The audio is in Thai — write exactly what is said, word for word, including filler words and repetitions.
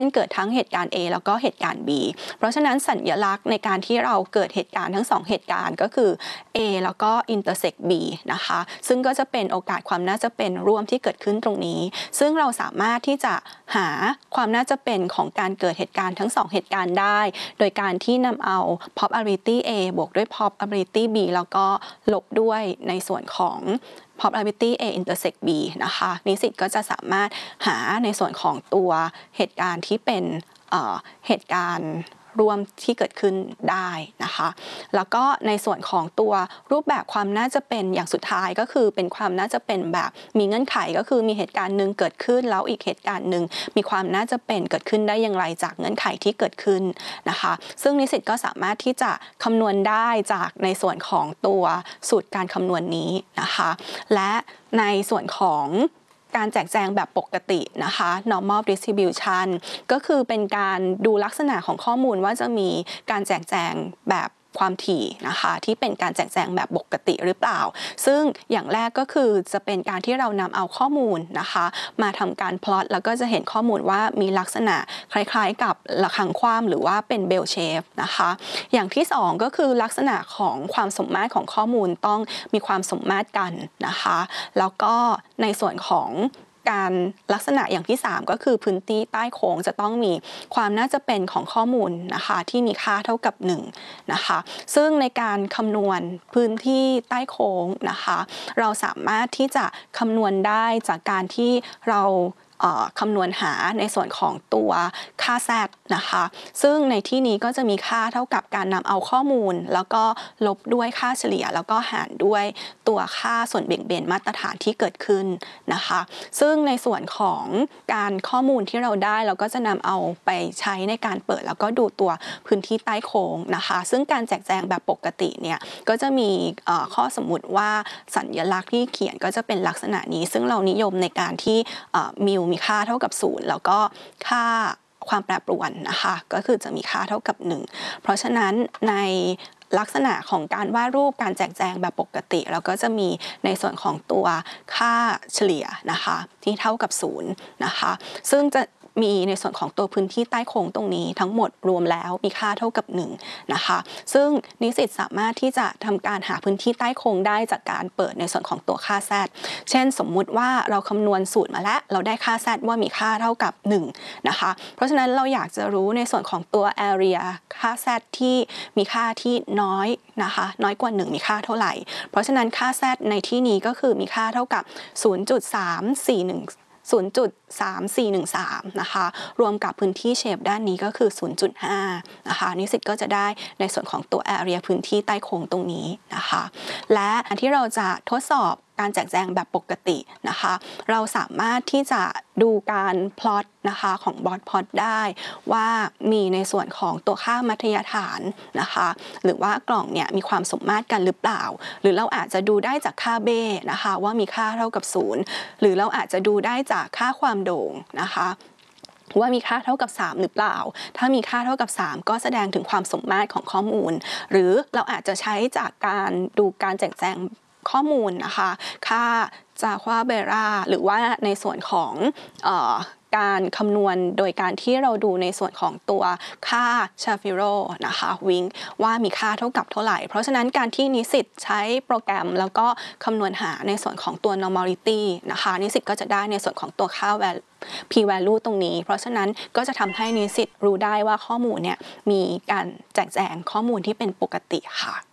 เกิดทั้งเหตุการณ์ A แล้วก็เหตุการณ์ B เพราะฉะนั้นสัญลักษณ์ในการที่เราเกิดเหตุการณ์ทั้งสองเหตุการณ์ก็คือ A แล้วก็ intersect B นะคะซึ่งก็จะเป็นโอกาสความน่าจะเป็นร่วมที่เกิดขึ้นตรงนี้ซึ่งเราสามารถที่จะหาความน่าจะเป็นของการเกิดเหตุการณ์ทั้งสองเหตุการณ์ได้โดยการที่นำเอา probability A บวกด้วย probability B แล้วก็ลบด้วยในส่วนของprobability A intersect B นะคะนิสิตก็จะสามารถหาในส่วนของตัวเหตุการณ์ที่เป็นเอ่อเหตุการณ์รวมที่เกิดขึ้นได้นะคะแล้วก็ในส่วนของตัวรูปแบบความน่าจะเป็นอย่างสุดท้ายก็คือเป็นความน่าจะเป็นแบบมีเงื่อนไขก็คือมีเหตุการณ์หนึ่งเกิดขึ้นแล้วอีกเหตุการณ์หนึ่งมีความน่าจะเป็นเกิดขึ้นได้อย่างไรจากเงื่อนไขที่เกิดขึ้นนะคะซึ่งนิสิตก็สามารถที่จะคำนวณได้จากในส่วนของตัวสูตรการคำนวณนี้นะคะและในส่วนของการแจกแจงแบบปกตินะคะ normal distribution ก็คือเป็นการดูลักษณะของข้อมูลว่าจะมีการแจกแจงแบบความถี่นะคะที่เป็นการแจกแจงแบบปกติหรือเปล่าซึ่งอย่างแรกก็คือจะเป็นการที่เรานำเอาข้อมูลนะคะมาทำการพลอตแล้วก็จะเห็นข้อมูลว่ามีลักษณะคล้ายๆกับระฆังคว่ำหรือว่าเป็นเบลเชฟนะคะอย่างที่สองก็คือลักษณะของความสมมาตรของข้อมูลต้องมีความสมมาตรกันนะคะแล้วก็ในส่วนของการลักษณะอย่างที่สามก็คือพื้นที่ใต้โค้งจะต้องมีความน่าจะเป็นของข้อมูลนะคะที่มีค่าเท่ากับหนึ่งนะคะซึ่งในการคำนวณพื้นที่ใต้โค้งนะคะเราสามารถที่จะคำนวณได้จากการที่เราคำนวณหาในส่วนของตัวค่า Z นะคะซึ่งในที่นี้ก็จะมีค่าเท่ากับการนำเอาข้อมูลแล้วก็ลบด้วยค่าเฉลี่ยแล้วก็หารด้วยตัวค่าส่วนเบี่ยงเบนมาตรฐานที่เกิดขึ้นนะคะซึ่งในส่วนของการข้อมูลที่เราได้เราก็จะนำเอาไปใช้ในการเปิดแล้วก็ดูตัวพื้นที่ใต้โค้งนะคะซึ่งการแจกแจงแบบปกติเนี่ยก็จะมีข้อสมมุติว่าสัญลักษณ์ที่เขียนก็จะเป็นลักษณะนี้ซึ่งเรานิยมในการที่มิวมีค่าเท่ากับศูนย์แล้วก็ค่าความแปรปรวนนะคะก็คือจะมีค่าเท่ากับหนึ่งเพราะฉะนั้นในลักษณะของการวาดรูปการแจกแจงแบบปกติเราก็จะมีในส่วนของตัวค่าเฉลี่ยนะคะที่เท่ากับศูนย์นะคะซึ่งจะมีในส่วนของตัวพื้นที่ใต้โค้งตรงนี้ทั้งหมดรวมแล้วมีค่าเท่ากับหนึ่งนะคะซึ่งนิสิตสามารถที่จะทำการหาพื้นที่ใต้โค้งได้จากการเปิดในส่วนของตัวค่า Z เช่นสมมุติว่าเราคำนวณสูตรมาแล้วเราได้ค่า Z ว่ามีค่าเท่ากับหนึ่งนะคะเพราะฉะนั้นเราอยากจะรู้ในส่วนของตัว area ค่า Z ที่มีค่าที่น้อยนะคะน้อยกว่าหนึ่งมีค่าเท่าไหร่เพราะฉะนั้นค่า Z ในที่นี้ก็คือมีค่าเท่ากับ ศูนย์จุดสามสี่หนึ่งศูนย์จุดสามสี่หนึ่งสาม นะคะรวมกับพื้นที่เชฟด้านนี้ก็คือ ศูนย์จุดห้า นะคะนิสิตก็จะได้ในส่วนของตัว area พื้นที่ใต้โค้งตรงนี้นะคะและที่เราจะทดสอบการแจกแจงแบบปกตินะคะเราสามารถที่จะดูการพลอตนะคะของบอทพลอตได้ว่ามีในส่วนของตัวค่ามัธยฐานนะคะหรือว่ากล่องเนี่ยมีความสมมาตรกันหรือเปล่าหรือเราอาจจะดูได้จากค่าเบ้นะคะว่ามีค่าเท่ากับศูนย์หรือเราอาจจะดูได้จากค่าความโด่งนะคะว่ามีค่าเท่ากับสามหรือเปล่าถ้ามีค่าเท่ากับสามก็แสดงถึงความสมมาตรของข้อมูลหรือเราอาจจะใช้จากการดูการแจกแจงข้อมูลนะคะค่าจาควาเบราหรือว่าในส่วนของเอ่อการคำนวณโดยการที่เราดูในส่วนของตัวค่าชาฟิโรนะคะวิงว่ามีค่าเท่ากับเท่าไหร่เพราะฉะนั้นการที่นิสิตใช้โปรแกรมแล้วก็คำนวณหาในส่วนของตัว normality นะคะนิสิตก็จะได้ในส่วนของตัวค่า p value ตรงนี้เพราะฉะนั้นก็จะทำให้นิสิตรู้ได้ว่าข้อมูลเนี่ยมีการแจกแจงข้อมูลที่เป็นปกติค่ะ